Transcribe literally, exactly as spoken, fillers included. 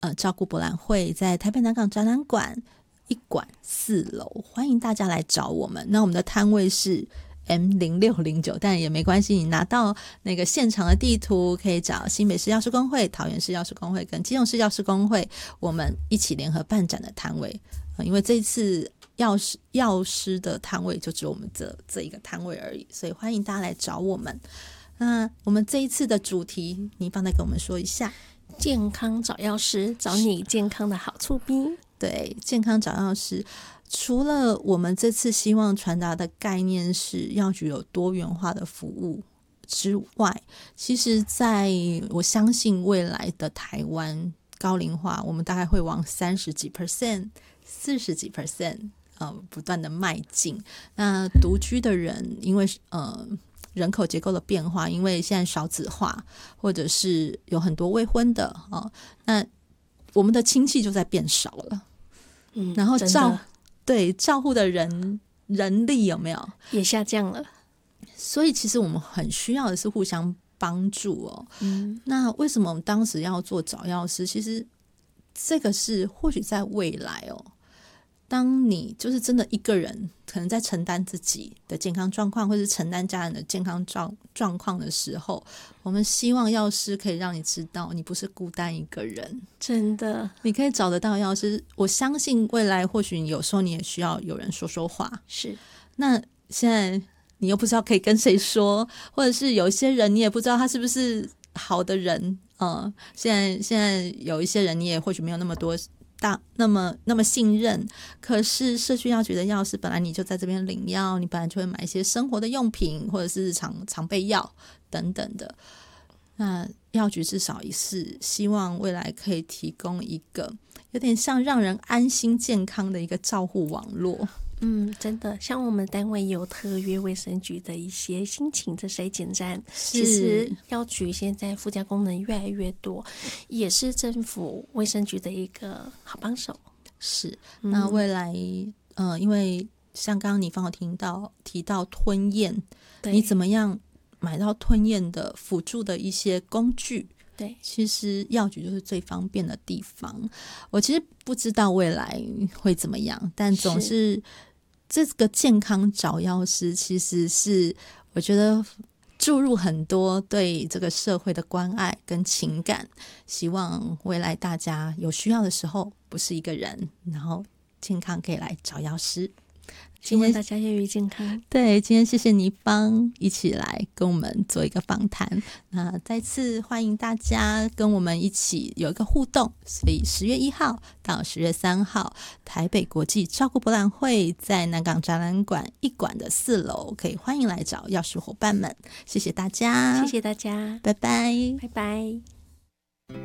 呃照顾博览会，在台北南港展览馆一馆四楼，欢迎大家来找我们。那我们的摊位是 M 零六零九， 但也没关系，你拿到那个现场的地图，可以找新北市药师公会、桃园市药师公会跟基隆市药师公会，我们一起联合办展的摊位。呃、因为这一次药师药师的摊位就只有我们这这一个摊位而已，所以欢迎大家来找我们。那我们这一次的主题，你帮再跟我们说一下。 健康找药师，找你健康的好处逼。 对，健康找药师，除了我们这次希望传达的概念是药局有多元化的服务之外，其实在我相信未来的台湾高龄化，我们大概会往三十几 percent、四十几 percent 呃不断的迈进。那独居的人，因为呃人口结构的变化，因为现在少子化，或者是有很多未婚的哦，那我们的亲戚就在变少了。 嗯， 然后照对照护的人人力有没有也下降了？ 所以其实我们很需要的是互相帮助哦。嗯，那为什么我们当时要做找药师？其实这个是或许在未来哦，当你就是真的一个人可能在承担自己的健康状况，或是承担家人的健康状状况的时候，我们希望药师可以让你知道你不是孤单一个人。 真的， 你可以找得到药师。我相信未来或许有时候你也需要有人说说话。 是， 那现在你又不知道可以跟谁说，或者是有一些人你也不知道他是不是好的人。呃，现在现在有一些人你也或许没有那么多大那么那么信任，可是社区药局的药师本来你就在这边领药，你本来就会买一些生活的用品或者是日常常备药等等的。那药局至少也是希望未来可以提供一个有点像让人安心健康的一个照护网络。 嗯，真的，像我们单位有特约卫生局的一些心情的筛检站，其实药局现在附加功能越来越多，也是政府卫生局的一个好帮手。 是，那未来、嗯、呃，因为像刚刚你帮我听到提到吞咽，你怎么样买到吞咽的辅助的一些工具？ 对， 其实药局就是最方便的地方。我其实不知道未来会怎么样，但总是这个健康找药师其实是我觉得注入很多对这个社会的关爱跟情感，希望未来大家有需要的时候不是一个人，然后健康可以来找药师。 希望大家越来越健康。 对，今天谢谢倪芳一起来跟我们做一个访谈。那再次欢迎大家跟我们一起有一个互动。所以十月一号到十月三号，台北国际照顾博览会在南港展览馆一馆的四楼，可以欢迎来找药师伙伴们。谢谢大家， 谢谢大家， 拜拜， 拜拜。